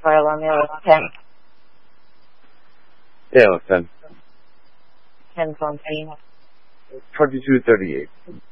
File on the 10. Yeah, 10. 10 from 10. 2238.